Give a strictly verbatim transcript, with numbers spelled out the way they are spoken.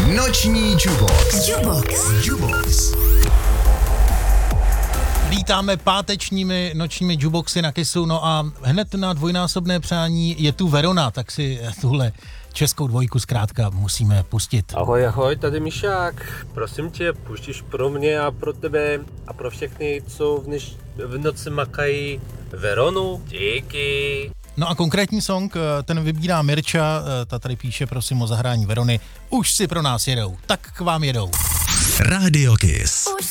Noční Jubox. Jubox. Jubox. Vítáme pátečními nočními Juboxy na Kissu, no a hned na dvojnásobné přání je tu Verona, tak si tuhle českou dvojku zkrátka musíme pustit. Ahoj, ahoj, tady Mišák. Prosím tě, pustíš pro mě a pro tebe a pro všechny, co v, dneš, v noci makají Veronu. Díky. No a konkrétní song, ten vybírá Mirča, ta tady píše, prosím o zahrání Verony. Už si pro nás jedou, tak k vám jedou. Radio Kiss. Už